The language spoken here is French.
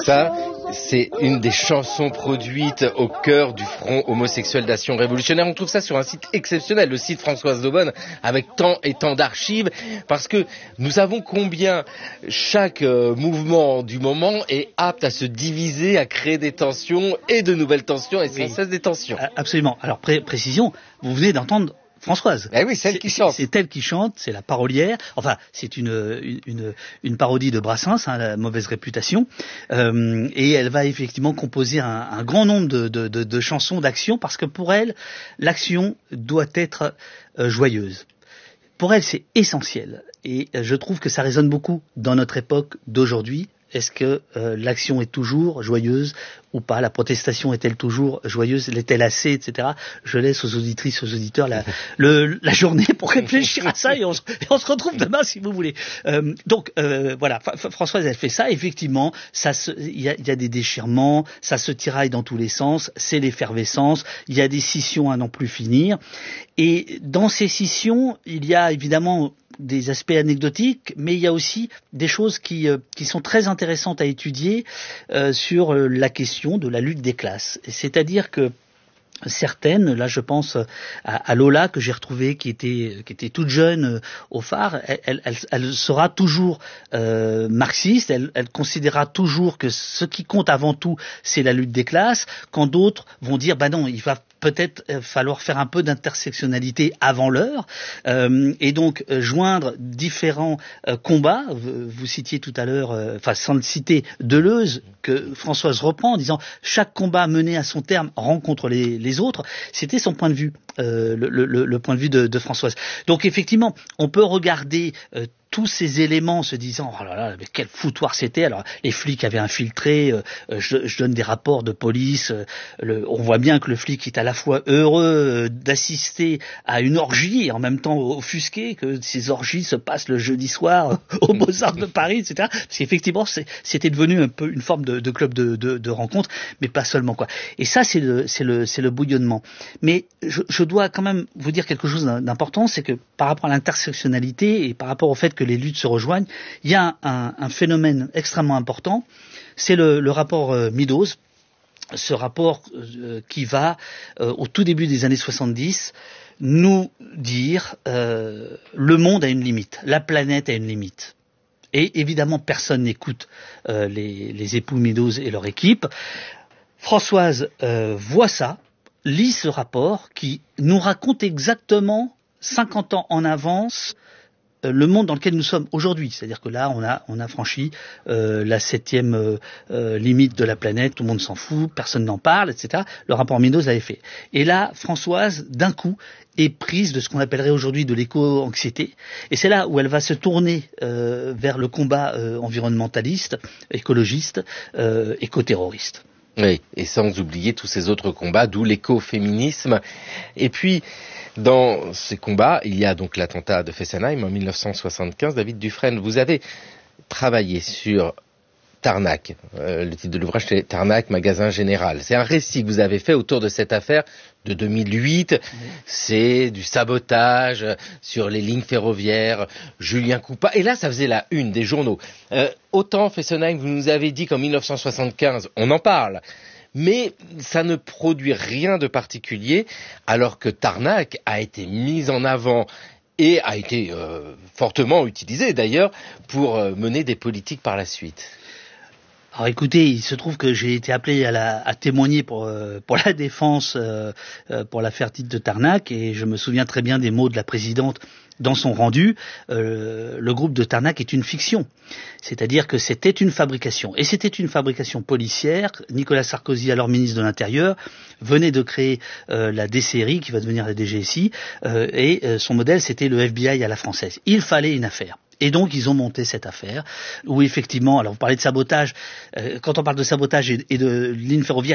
Ça, c'est une des chansons produites au cœur du Front homosexuel d'action révolutionnaire. On trouve ça sur un site exceptionnel, le site Françoise Daubonne, avec tant et tant d'archives, parce que nous savons combien chaque mouvement du moment est apte à se diviser, à créer des tensions et de nouvelles tensions et sans cesse des tensions. Absolument. Alors précision, vous venez d'entendre Françoise. Eh oui, celle qui chante. C'est elle qui chante, c'est la parolière. Enfin, c'est une parodie de Brassens, La mauvaise réputation. Et elle va effectivement composer un grand nombre de chansons d'action, parce que pour elle, l'action doit être joyeuse. Pour elle, c'est essentiel. Et je trouve que ça résonne beaucoup dans notre époque d'aujourd'hui. Est-ce que l'action est toujours joyeuse ou pas? La protestation est-elle toujours joyeuse? L'est-elle assez, etc. Je laisse aux auditrices, aux auditeurs la journée pour réfléchir à ça, et on se retrouve demain si vous voulez. Donc voilà, Françoise, elle fait ça. Effectivement, il y a des déchirements, ça se tiraille dans tous les sens, c'est l'effervescence, il y a des scissions à n'en plus finir. Et dans ces scissions, il y a évidemment des aspects anecdotiques, mais il y a aussi des choses qui sont très intéressantes à étudier sur la question de la lutte des classes. C'est-à-dire que certaines, là je pense à Lola que j'ai retrouvée, qui était toute jeune au Phare, elle sera toujours marxiste, elle considérera toujours que ce qui compte avant tout c'est la lutte des classes, quand d'autres vont dire non, il va peut-être falloir faire un peu d'intersectionnalité avant l'heure, et donc joindre différents combats. Vous citiez tout à l'heure, sans le citer, Deleuze, que Françoise reprend en disant chaque combat mené à son terme rencontre les autres. C'était son point de vue, le point de vue de Françoise. Donc effectivement, on peut regarder tous ces éléments en se disant oh là là, mais quel foutoir c'était. Alors les flics avaient infiltré, je donne des rapports de police, on voit bien que le flic est à la fois heureux d'assister à une orgie et en même temps offusqué que ces orgies se passent le jeudi soir aux Beaux-Arts de Paris, etc. Parce qu'effectivement c'était devenu un peu une forme de club de rencontre, mais pas seulement, quoi. Et ça c'est le bouillonnement. Mais je dois quand même vous dire quelque chose d'important, c'est que par rapport à l'intersectionnalité et par rapport au fait que les luttes se rejoignent, il y a un phénomène extrêmement important, c'est le rapport Meadows, ce rapport qui va, au tout début des années 70, nous dire le monde a une limite, la planète a une limite. Et évidemment, personne n'écoute les époux Meadows et leur équipe. Françoise voit ça, lit ce rapport qui nous raconte exactement 50 ans en avance le monde dans lequel nous sommes aujourd'hui. C'est-à-dire que là, on a franchi la 7e limite de la planète, tout le monde s'en fout, personne n'en parle, etc. Le rapport Meadows l'avait fait. Et là, Françoise, d'un coup, est prise de ce qu'on appellerait aujourd'hui de l'éco-anxiété. Et c'est là où elle va se tourner vers le combat environnementaliste, écologiste, éco-terroriste. Oui, et sans oublier tous ces autres combats, d'où l'écoféminisme. Et puis, dans ces combats, il y a donc l'attentat de Fessenheim en 1975. David Dufresne, vous avez travaillé sur Tarnac. Le titre de l'ouvrage, c'est Tarnac, magasin général. C'est un récit que vous avez fait autour de cette affaire de 2008. Oui. C'est du sabotage sur les lignes ferroviaires, Julien Coupat. Et là, ça faisait la une des journaux. Autant Fessenheim, vous nous avez dit qu'en 1975, on en parle. Mais ça ne produit rien de particulier, alors que Tarnac a été mis en avant et a été fortement utilisé d'ailleurs pour mener des politiques par la suite. Alors écoutez, il se trouve que j'ai été appelé à témoigner pour la défense pour l'affaire dite de Tarnac, et je me souviens très bien des mots de la présidente dans son rendu. Le groupe de Tarnac est une fiction, c'est-à-dire que c'était une fabrication, et c'était une fabrication policière. Nicolas Sarkozy, alors ministre de l'Intérieur, venait de créer la DCRI qui va devenir la DGSI, et son modèle c'était le FBI à la française. Il fallait une affaire. Et donc ils ont monté cette affaire où effectivement, alors vous parlez de sabotage, quand on parle de sabotage et de ligne ferroviaire,